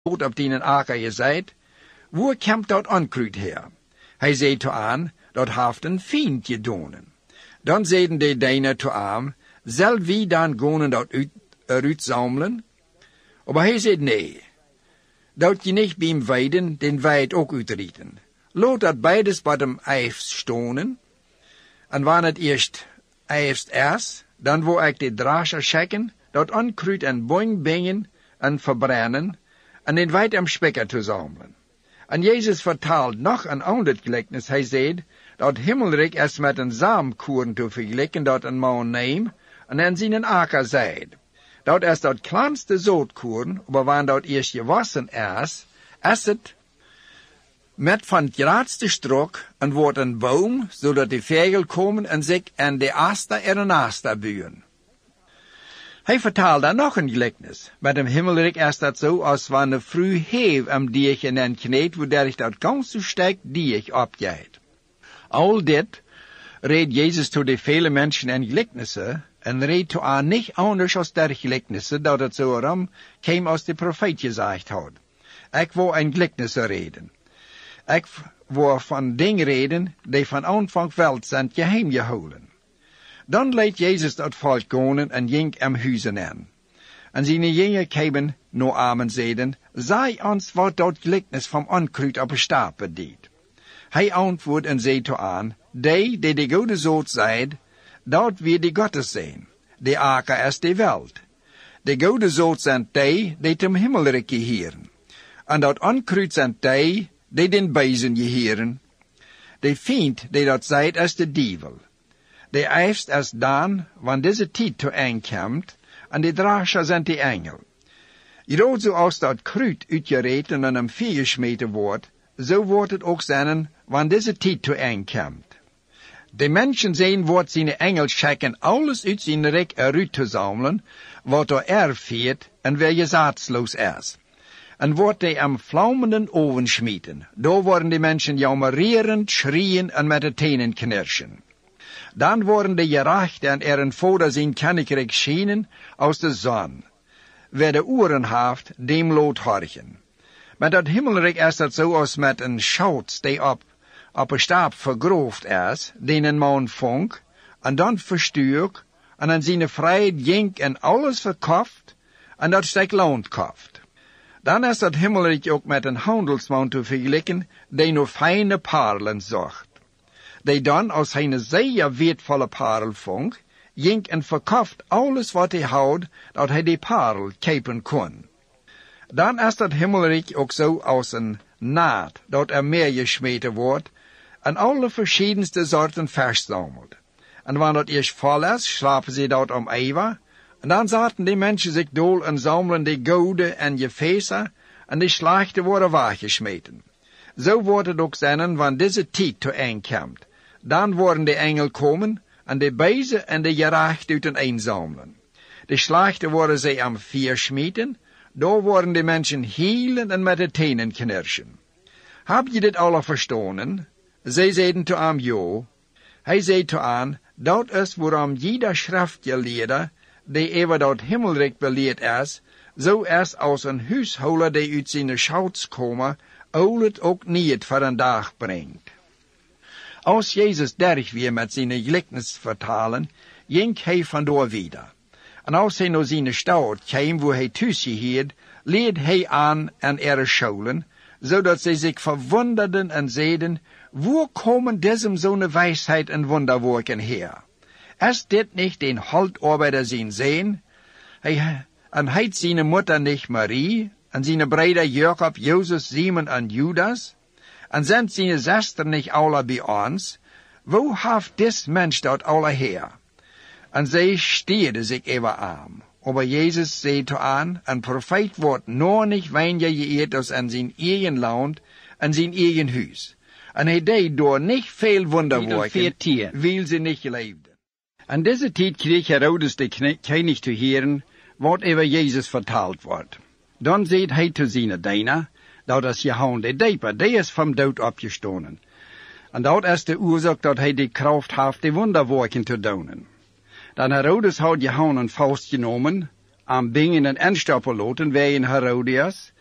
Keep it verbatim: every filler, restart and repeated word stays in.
op die aker gezet, waar komt dat onkruid her? Hij zei toe aan, dat heeft een vriend gedaan. Dan zeiden de diener toe aan, zal wie dan gaan dat uit, eruit zamelen? Maar hij zei nee, dat je niet bij hem weiden, den wij het ook uitrieten. Laat dat beides bij hem eifst stonen, en wanneer het eerst eifst is, dan wil ik de drascher checken, dat onkruid en boing bingen en verbrennen, en den wijd am spekker te zamelen. En Jezus vertaalt nog een ander gelijkenis. Hij zei, dat himmelrijk is met een zaamkoren te vergelijken, dat een man neemt, en in zijn aker zaait. Dat is dat kleinste zootkoren, maar wanneer dat eerst gewassen is, is het met van het grootste strok en wordt een boom, zodat de vogel komen en zich aan de aster en een aster buien. Hij vertaalt dan nog een gelijkenis. Met hem himmelrijk is dat zo, als wanneer vroeg heef am dier in een kneed, waardoor dat ganse stuk dier opgeet. Al dit reed Jezus tot de vele mensen in gelijkenissen, en reed toe aan niet anders als der gelijkenissen, dat het zo erom kwam als de profeet gezegd had. Ik wil een gelijkenis reden. Ik wil van dingen reden, die van aanvang wel zijn geheim gehouden. Dan leed Jezus dat volk gaan en ging am huizen aan. En zijn jingen kwamen naar hem en zeiden, zei ons wat dat gelijkenis van onkruid op een stapel deed. Hij antwoordde en zei toe aan, die die de goede zoot zeid, dat weer de Gottes zijn. De aker is de welt. De goede zoot zijn die, die ten himmelrijk geheren. En dat onkruid zijn die, die den bezen geheren. De vriend die dat zeid is de dievel. De eifst is dan, wanneer deze tijd toe aankomt, en de drascher zijn de engel. Jedoch zoals dat kruid uitgereten en een vuur gesmeten wordt, zo wordt het ook zijn, wanneer deze tijd toe aankomt. De mensen zijn wordt zijn engel checken alles uit zijn rek eruit te zamelen, wat er erfeert en waar je zaadsloos is. En wordt hij am vlammenden oven schmieten. Daar worden de mensen jammererend, schreeuwen en met de tenen knirschen. Dan worden de gerechten en er een vader zijn koninkrijk schijnen als de zon. Wer de oren heeft, dem lood horchen. Met dat himmelrijk is dat zo als met een schout die op, op een staap vergroofd is, die een man vonk, en dan verstuurt, en aan zijn vrijheid jink en alles verkocht, en dat stuk loont kocht. Dan is dat himmelrijk ook met een handelsman te vergelijken, die nog fijne parelen zocht. Die dan, als hij een zeer wertvolle parel vond, jink en verkocht alles wat hij houdt, dat hij die parel kopen kon. Dan is dat himmelrijk ook zo als een naad, dat er meer gesmeten wordt, en alle verschiedenste soorten verzamelt. En wanneer dat eerst vol is, slapen ze dat om eeuwig, en dan zaten die mensen zich dool en zamelen die gouden en gefeesten, en die slechte worden weggesmeten. Zo wordt het ook zijn, wanneer deze tijd toe aankomt. Dan worden de engel komen, en de bezen en de gerechten uiteenzamelen. De slechte worden zij am vuur smeten, daar worden de mensen hielen en met de tenen knirschen. Heb je dit alle verstonen? Zij zeiden toe aan ja. Hij zei toe aan, dat is waarom jeder schriftgeleerde, die over dat himmelrijk beleerd is, zo is als een huishouden die uit zijn schouts komen, al het ook niet voor een dag brengt. Als Jezus derg weer met zijn gelijkenis vertalen, ging hij vandoor wieder. En als hij naar zijn stad kwam, waar hij thuisgeheerd, leed hij aan aan ihre scholen, zodat zij zich verwonderden en zeiden, waar komen deze zo'n wijsheid en wonderwerken her? Is dit niet den handarbeider zijn zeen? Hij, en heet zijn moeder niet Marie, en zijn broeder Jacob, Jozef, Simon en Judas? En zijn zijn zuster niet alle bij ons? Wo heeft dit mens dat alle her? En zij steerden zich even aan. Maar Jezus zei toe aan, een profeet wordt nog niet weniger geëerd als in zijn eigen land en zijn eigen huis. En hij deed door niet veel wonderwerken, wil ze niet leefden. En deze tijd kreeg Herodes de koning te horen, wat over Jezus vertaald wordt. Dan zei hij te zijn dienaar, dat is Johannes de Doper, die is van dood opgestonden. En dat is de oorzaak dat hij de kracht heeft de wonderwerken te doen. Dan Herodes had Johannes vastgenomen, aan bingen en instappen laten, wij in Herodias,